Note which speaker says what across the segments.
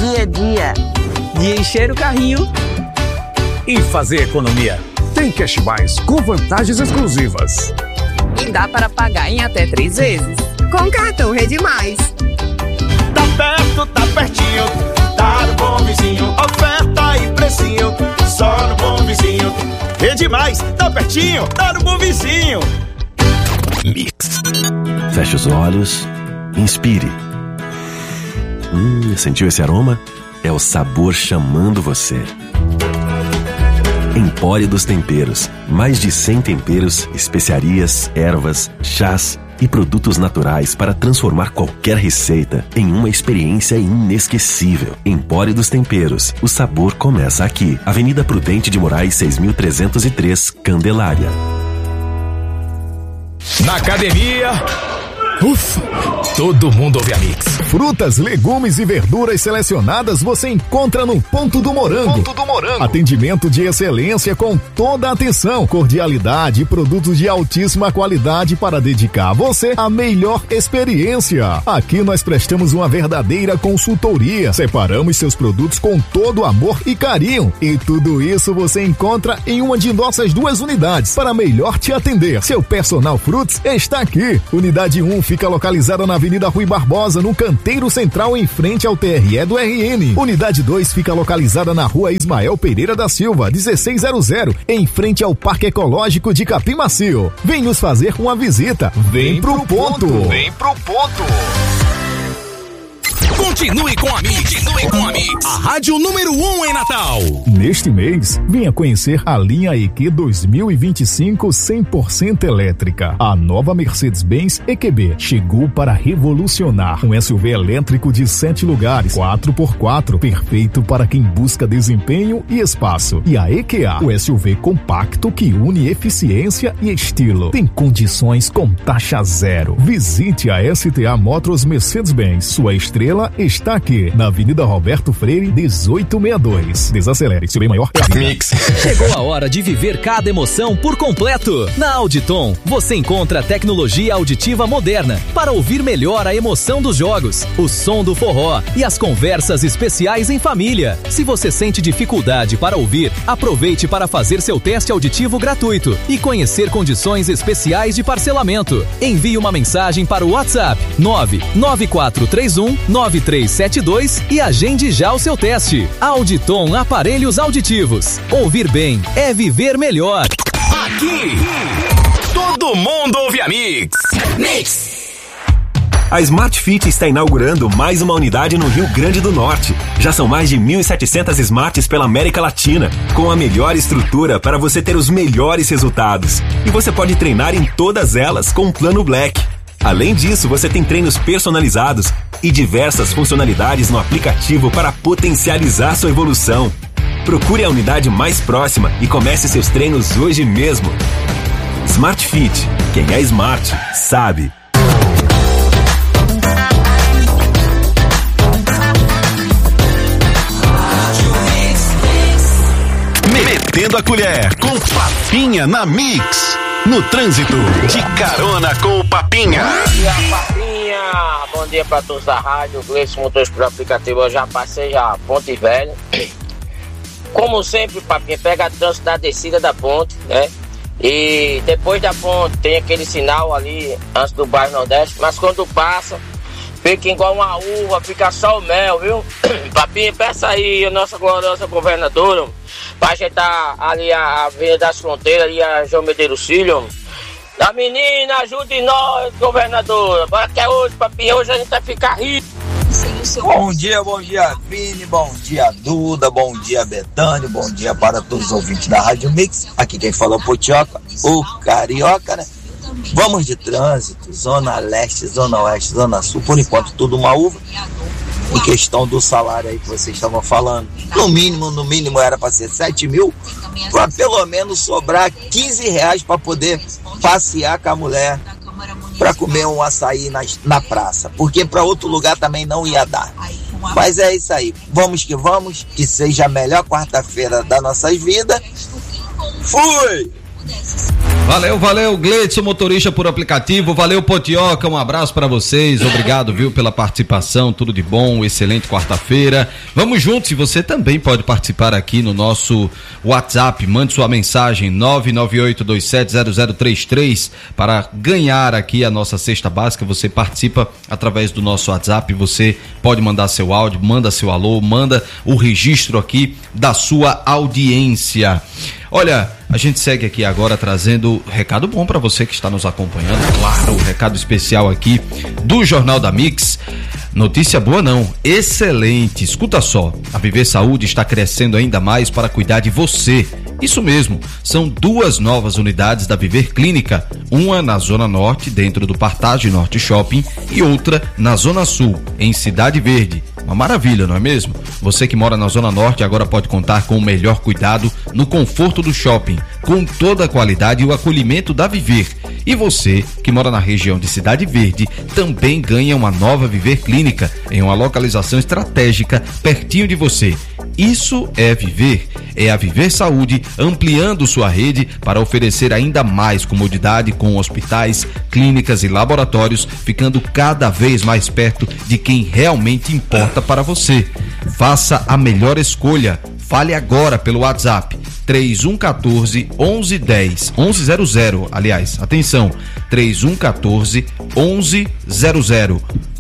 Speaker 1: Dia é dia.
Speaker 2: De encher o carrinho
Speaker 3: e fazer economia. Tem Cash Mais com vantagens exclusivas.
Speaker 2: E dá para pagar em até 3 vezes.
Speaker 4: Com cartão Rede Mais.
Speaker 5: Tá perto, tá pertinho, tá no Bom Vizinho. Oferta e precinho, só no Bom Vizinho. Rede Mais, tá pertinho, tá no Bom Vizinho.
Speaker 6: Mix. Feche os olhos, inspire. Sentiu esse aroma? É o sabor chamando você. Empório dos Temperos. Mais de 100 temperos, especiarias, ervas, chás e produtos naturais para transformar qualquer receita em uma experiência inesquecível. Empório dos Temperos. O sabor começa aqui. Avenida Prudente de Moraes, 6.303, Candelária.
Speaker 3: Na academia... Ufa! Todo mundo ouve a Mix.
Speaker 7: Frutas, legumes e verduras selecionadas você encontra no Ponto do Morango.
Speaker 3: Ponto do Morango.
Speaker 7: Atendimento de excelência com toda a atenção, cordialidade e produtos de altíssima qualidade para dedicar a você a melhor experiência. Aqui nós prestamos uma verdadeira consultoria. Separamos seus produtos com todo amor e carinho. E tudo isso você encontra em uma de nossas 2 unidades para melhor te atender. Seu Personal Fruits está aqui. Unidade 1 fica localizada na Avenida Rui Barbosa, no canteiro central, em frente ao TRE do RN. Unidade 2 fica localizada na Rua Ismael Pereira da Silva, 1600, em frente ao Parque Ecológico de Capim Macio. Vem nos fazer uma visita. Vem pro ponto.
Speaker 3: Vem pro ponto. Continue com a Mix. Continue com a Mix. A rádio número 1 em Natal.
Speaker 7: Neste mês, venha conhecer a linha EQ 2025 100% elétrica. A nova Mercedes-Benz EQB chegou para revolucionar. Um SUV elétrico de 7 lugares, 4x4, perfeito para quem busca desempenho e espaço. E a EQA, o SUV compacto que une eficiência e estilo. Tem condições com taxa zero. Visite a STA Motors Mercedes-Benz. Sua estrela está aqui, na Avenida Roberto Freire, 1862. Desacelere, seu bem maior é a
Speaker 3: Mix.
Speaker 8: Chegou a hora de viver cada emoção por completo. Na Auditom, você encontra tecnologia auditiva moderna para ouvir melhor a emoção dos jogos, o som do forró e as conversas especiais em família. Se você sente dificuldade para ouvir, aproveite para fazer seu teste auditivo gratuito e conhecer condições especiais de parcelamento. Envie uma mensagem para o WhatsApp 99431-9372 e agende já o seu teste. Auditom Aparelhos Auditivos. Ouvir bem é viver melhor.
Speaker 3: Aqui, todo mundo ouve a Mix. Mix.
Speaker 6: A Smart Fit está inaugurando mais uma unidade no Rio Grande do Norte. Já são mais de 1.700 Smarts pela América Latina, com a melhor estrutura para você ter os melhores resultados. E você pode treinar em todas elas com o Plano Black. Além disso, você tem treinos personalizados e diversas funcionalidades no aplicativo para potencializar sua evolução. Procure a unidade mais próxima e comece seus treinos hoje mesmo. Smart Fit. Quem é smart, sabe.
Speaker 3: Metendo a colher com Papinha na Mix. No trânsito, de carona com o Papinha.
Speaker 9: Bom dia, Papinha. Bom dia pra todos da rádio. Gleice, motorista por aplicativo. Eu já passei já Ponte Velha. Como sempre, Papinha, pega a trânsito da descida da ponte, né? E depois da ponte tem aquele sinal ali antes do bairro Nordeste. Mas quando passa, fica igual uma uva, fica só o mel, viu? Papinha, peça aí a nossa gloriosa governadora pra ajeitar ali a Avenida das Fronteiras, ali a João Medeiros Filho. A menina, ajude nós, governadora. Bora que é hoje, Papinha, hoje a gente vai ficar rico.
Speaker 10: Bom dia, Vini, bom dia, Duda, bom dia, Betânia, bom dia para todos os ouvintes da Rádio Mix. Aqui quem fala é o Potioca, o Carioca, né? Vamos de trânsito, Zona Leste, Zona Oeste, Zona Sul, por enquanto tudo uma uva. Em questão do salário aí que vocês estavam falando, no mínimo era para ser 7 mil, para pelo menos sobrar 15 reais para poder passear com a mulher, para comer um açaí na praça, porque para outro lugar também não ia dar. Mas é isso aí, vamos, que seja a melhor quarta-feira das nossas vidas. Fui!
Speaker 1: Valeu, Gleidson, motorista por aplicativo. Valeu, Potioca, um abraço pra vocês. Obrigado, viu, pela participação. Tudo de bom, excelente quarta-feira. Vamos juntos, e você também pode participar aqui no nosso WhatsApp. Mande sua mensagem 998270033 para ganhar aqui a nossa cesta básica. Você participa através do nosso WhatsApp. Você pode mandar seu áudio, manda seu alô, manda o registro aqui da sua audiência. Olha, a gente segue aqui agora trazendo recado bom para você que está nos acompanhando, claro, recado especial aqui do Jornal da Mix. Notícia boa não, excelente. Escuta só, a Viver Saúde está crescendo ainda mais para cuidar de você. Isso mesmo, são 2 novas unidades da Viver Clínica, uma na Zona Norte, dentro do Partage Norte Shopping, e outra na Zona Sul, em Cidade Verde. Uma maravilha, não é mesmo? Você que mora na Zona Norte agora pode contar com o melhor cuidado no conforto do shopping, com toda a qualidade e o acolhimento da Viver. E você que mora na região de Cidade Verde também ganha uma nova Viver Clínica, em uma localização estratégica pertinho de você. Isso é Viver, é a Viver Saúde ampliando sua rede para oferecer ainda mais comodidade com hospitais, clínicas e laboratórios, ficando cada vez mais perto de quem realmente importa para você. Faça a melhor escolha. Fale agora pelo WhatsApp 3114-1110, aliás, atenção, 3114-1100,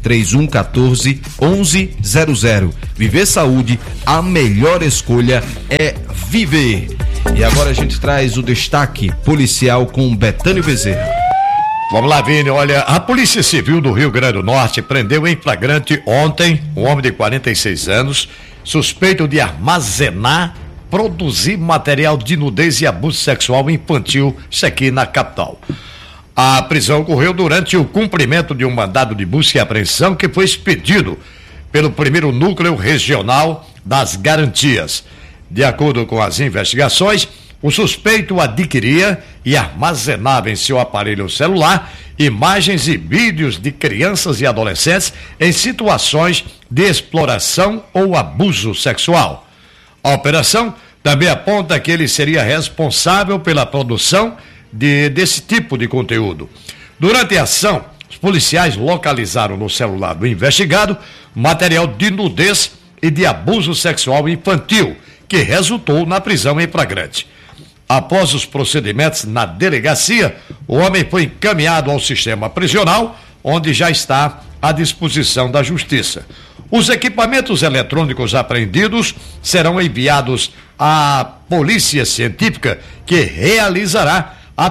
Speaker 1: 3114-1100. Viver Saúde, a melhor escolha é viver. E agora a gente traz o destaque policial com Betânio Bezerra.
Speaker 11: Vamos lá, Vini, olha, a Polícia Civil do Rio Grande do Norte prendeu em flagrante ontem um homem de 46 anos, suspeito de armazenar, produzir material de nudez e abuso sexual infantil, isso aqui na capital. A prisão ocorreu durante o cumprimento de um mandado de busca e apreensão que foi expedido pelo 1º Núcleo Regional das Garantias. De acordo com as investigações, o suspeito adquiria e armazenava em seu aparelho celular imagens e vídeos de crianças e adolescentes em situações de exploração ou abuso sexual. A operação também aponta que ele seria responsável pela produção desse tipo de conteúdo. Durante a ação, os policiais localizaram no celular do investigado material de nudez e de abuso sexual infantil, que resultou na prisão em flagrante. Após os procedimentos na delegacia, o homem foi encaminhado ao sistema prisional, onde já está à disposição da Justiça. Os equipamentos eletrônicos apreendidos serão enviados à Polícia Científica, que realizará a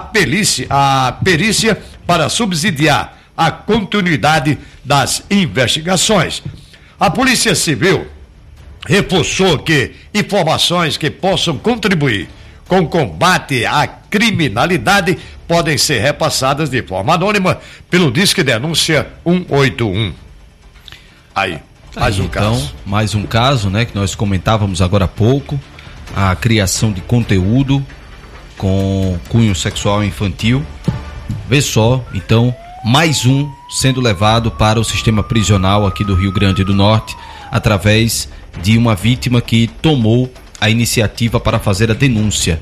Speaker 11: perícia para subsidiar a continuidade das investigações. A Polícia Civil reforçou que informações que possam contribuir com o combate à criminalidade podem ser repassadas de forma anônima pelo Disque Denúncia 181. Aí, mais um caso.
Speaker 1: Então, mais um caso, né, que nós comentávamos agora há pouco, a criação de conteúdo com cunho sexual infantil. Vê só, então, mais um sendo levado para o sistema prisional aqui do Rio Grande do Norte, através de uma vítima que tomou a iniciativa para fazer a denúncia.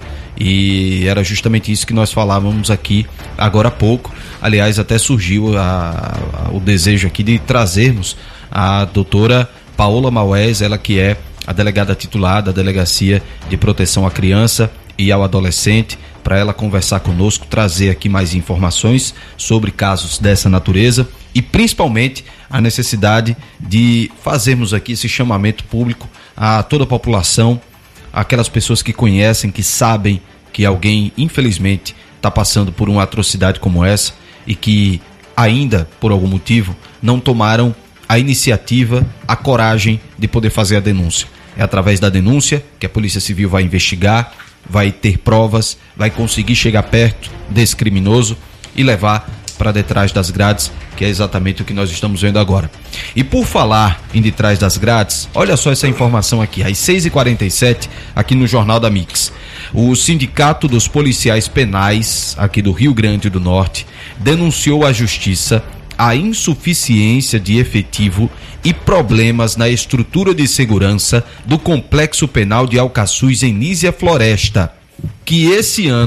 Speaker 1: E era justamente isso que nós falávamos aqui agora há pouco. Aliás, até surgiu o desejo aqui de trazermos a doutora Paola Maués, ela que é a delegada titular da Delegacia de Proteção à Criança e ao Adolescente, para ela conversar conosco, trazer aqui mais informações sobre casos dessa natureza e principalmente a necessidade de fazermos aqui esse chamamento público a toda a população, aquelas pessoas que conhecem, que sabem que alguém, infelizmente, está passando por uma atrocidade como essa e que ainda, por algum motivo, não tomaram a iniciativa, a coragem de poder fazer a denúncia. É através da denúncia que a Polícia Civil vai investigar, vai ter provas, vai conseguir chegar perto desse criminoso e levar para detrás das grades, que é exatamente o que nós estamos vendo agora. E por falar em detrás das grades, olha só essa informação aqui, às 6h47, aqui no Jornal da Mix. O Sindicato dos Policiais Penais, aqui do Rio Grande do Norte, denunciou à Justiça a insuficiência de efetivo e problemas na estrutura de segurança do Complexo Penal de Alcaçuz, em Nísia Floresta, que esse ano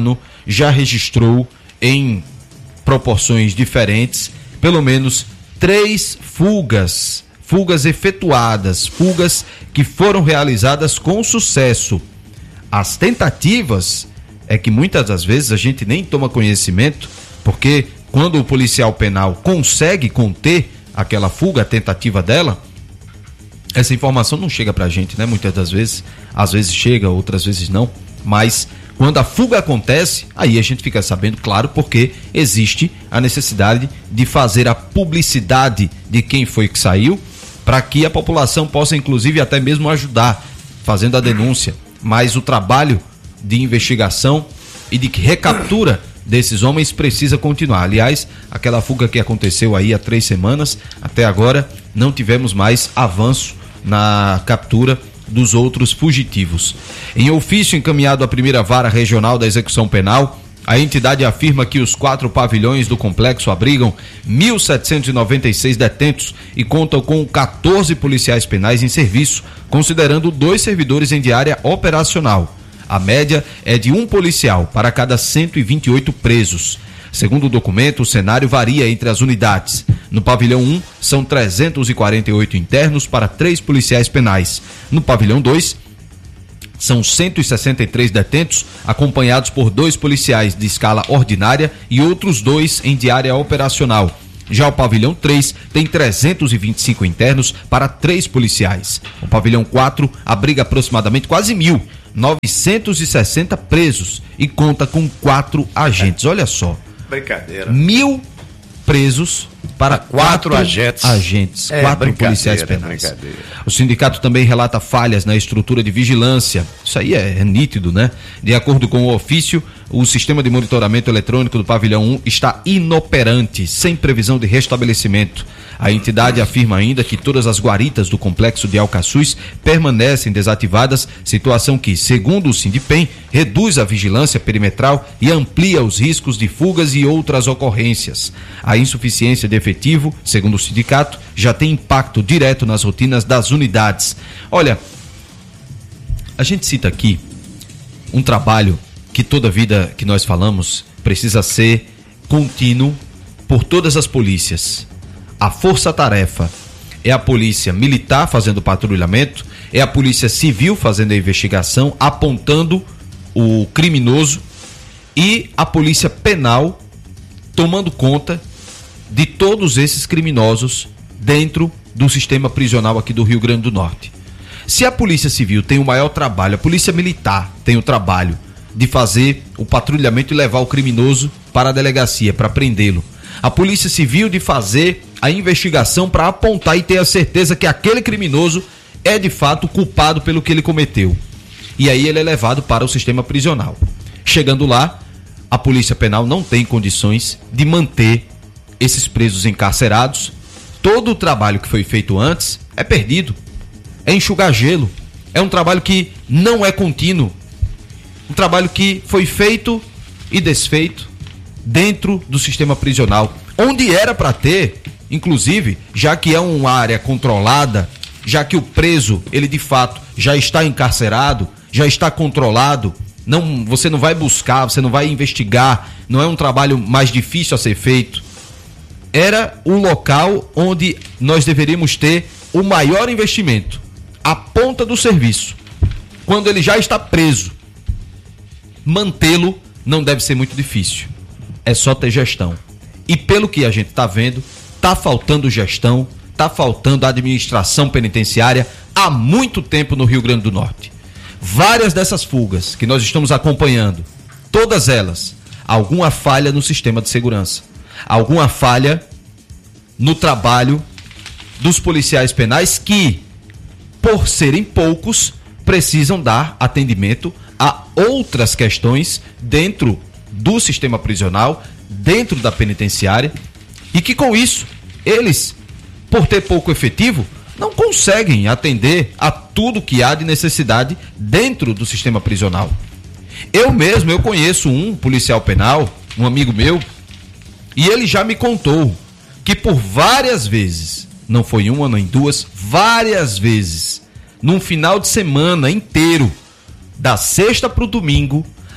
Speaker 1: já registrou em proporções diferentes pelo menos 3 fugas efetuadas, fugas que foram realizadas com sucesso. As tentativas é que muitas das vezes a gente nem toma conhecimento, porque quando o policial penal consegue conter aquela fuga, a tentativa dela, essa informação não chega pra gente, né? Muitas das vezes, às vezes chega, outras vezes não, mas quando a fuga acontece, aí a gente fica sabendo, claro, porque existe a necessidade de fazer a publicidade de quem foi que saiu, para que a população possa, inclusive, até mesmo ajudar, fazendo a denúncia. Mas o trabalho de investigação e de recaptura desses homens precisa continuar. Aliás, aquela fuga que aconteceu aí há 3 semanas, até agora não tivemos mais avanço na captura dos outros fugitivos. Em ofício encaminhado à primeira vara regional da execução penal, a entidade afirma que os 4 pavilhões do complexo abrigam 1.796 detentos e contam com 14 policiais penais em serviço, considerando 2 servidores em diária operacional. A média é de 1 policial para cada 128 presos. Segundo o documento, o cenário varia entre as unidades. No pavilhão 1, são 348 internos para 3 policiais penais. No pavilhão 2, são 163 detentos, acompanhados por 2 policiais de escala ordinária e outros 2 em diária operacional. Já o pavilhão 3 tem 325 internos para 3 policiais. O pavilhão 4 abriga aproximadamente quase 1.960 presos e conta com 4 agentes. Olha só.
Speaker 11: Brincadeira.
Speaker 1: 1.000 presos para 4 agentes. 4 policiais penais. O sindicato também relata falhas na estrutura de vigilância. Isso aí é nítido, né? De acordo com o ofício, o sistema de monitoramento eletrônico do pavilhão 1 está inoperante, sem previsão de restabelecimento. A entidade afirma ainda que todas as guaritas do complexo de Alcaçuz permanecem desativadas, situação que, segundo o Sindipem, reduz a vigilância perimetral e amplia os riscos de fugas e outras ocorrências. A insuficiência de efetivo, segundo o sindicato, já tem impacto direto nas rotinas das unidades. Olha, a gente cita aqui um trabalho que toda vida que nós falamos precisa ser contínuo por todas as polícias. A força-tarefa é a polícia militar fazendo patrulhamento, é a polícia civil fazendo a investigação, apontando o criminoso, e a polícia penal tomando conta de todos esses criminosos dentro do sistema prisional aqui do Rio Grande do Norte. Se a polícia civil tem o maior trabalho, a polícia militar tem o trabalho de fazer o patrulhamento e levar o criminoso para a delegacia, para prendê-lo. A polícia civil de fazer a investigação para apontar e ter a certeza que aquele criminoso é de fato culpado pelo que ele cometeu. E aí ele é levado para o sistema prisional. Chegando lá, a polícia penal não tem condições de manter esses presos encarcerados. Todo o trabalho que foi feito antes é perdido. É enxugar gelo. É um trabalho que não é contínuo. Um trabalho que foi feito e desfeito dentro do sistema prisional, onde era para ter, inclusive, já que é uma área controlada, já que o preso, ele de fato já está encarcerado, já está controlado, não, você não vai buscar, você não vai investigar, não é um trabalho mais difícil a ser feito. Era o local onde nós deveríamos ter o maior investimento, a ponta do serviço. Quando ele já está preso, mantê-lo não deve ser muito difícil. É só ter gestão. E pelo que a gente está vendo, está faltando gestão, está faltando administração penitenciária há muito tempo no Rio Grande do Norte. Várias dessas fugas que nós estamos acompanhando, todas elas, alguma falha no sistema de segurança, alguma falha no trabalho dos policiais penais que, por serem poucos, precisam dar atendimento a outras questões dentro do sistema prisional, dentro da penitenciária, e que com isso, eles, por ter pouco efetivo, não conseguem atender a tudo que há de necessidade dentro do sistema prisional. Eu conheço um policial penal, um amigo meu, e ele já me contou que por várias vezes, não foi uma nem duas, várias vezes, num final de semana inteiro, da sexta para o domingo,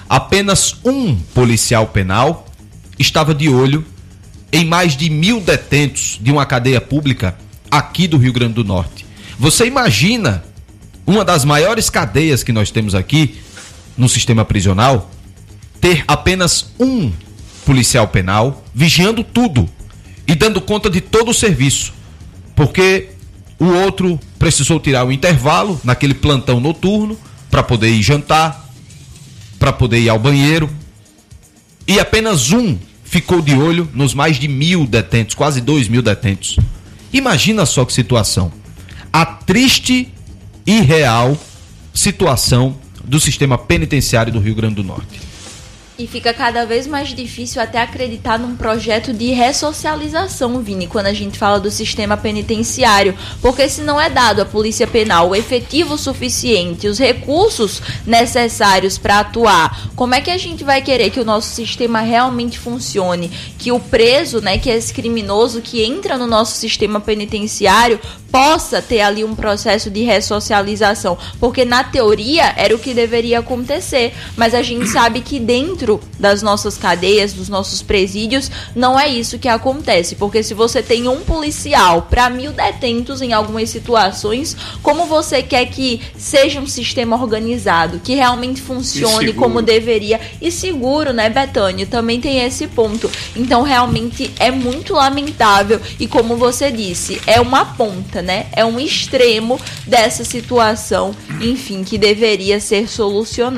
Speaker 1: apenas um policial penal estava de olho em mais de 1.000 detentos de uma cadeia pública aqui do Rio Grande do Norte. Você imagina uma das maiores cadeias que nós temos aqui no sistema prisional ter apenas um policial penal vigiando tudo e dando conta de todo o serviço, porque o outro precisou tirar o intervalo naquele plantão noturno para poder ir jantar, para poder ir ao banheiro, e apenas um ficou de olho nos mais de 1.000 detentos, quase 2.000 detentos. Imagina só que situação. A triste e real situação do sistema penitenciário do Rio Grande do Norte.
Speaker 12: E fica cada vez mais difícil até acreditar num projeto de ressocialização, Vini, quando a gente fala do sistema penitenciário. Porque se não é dado à Polícia Penal o efetivo suficiente, os recursos necessários para atuar, como é que a gente vai querer que o nosso sistema realmente funcione? Que o preso, né, que é esse criminoso que entra no nosso sistema penitenciário, possa ter ali um processo de ressocialização. Porque na teoria era o que deveria acontecer. Mas a gente sabe que dentro das nossas cadeias, dos nossos presídios, não é isso que acontece, porque se você tem um policial para 1.000 detentos em algumas situações, como você quer que seja um sistema organizado, que realmente funcione como deveria, e seguro, né, Betânia? Também tem esse ponto. Então realmente é muito lamentável e, como você disse, é uma ponta, né, é um extremo dessa situação, enfim, que deveria ser solucionada.